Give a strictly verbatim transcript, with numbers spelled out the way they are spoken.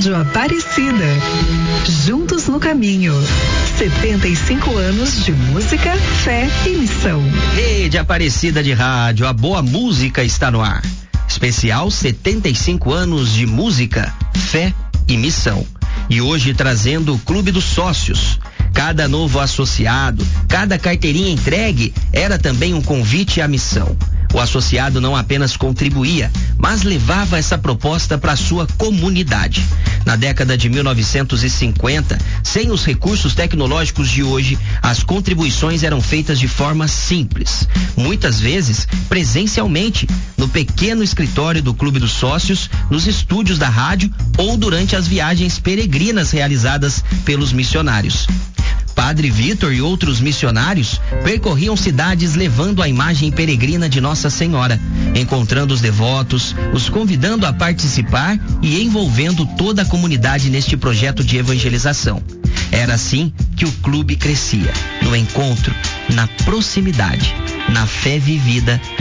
Rádio Aparecida. Juntos no caminho. setenta e cinco anos de música, fé e missão. Rede Aparecida de Rádio, a boa música está no ar. Especial setenta e cinco anos de música, fé e missão. E hoje trazendo o Clube dos Sócios. Cada novo associado, cada carteirinha entregue era também um convite à missão. O associado não apenas contribuía, mas levava essa proposta para sua comunidade. Na década de mil novecentos e cinquenta, sem os recursos tecnológicos de hoje, as contribuições eram feitas de forma simples, muitas vezes presencialmente, no pequeno escritório do Clube dos Sócios, nos estúdios da rádio ou durante as viagens peregrinas realizadas pelos missionários. Padre Vitor e outros missionários percorriam cidades levando a imagem peregrina de Nossa Senhora, encontrando os devotos, os convidando a participar e envolvendo toda a comunidade neste projeto de evangelização. Era assim que o clube crescia, no encontro, na proximidade, na fé vivida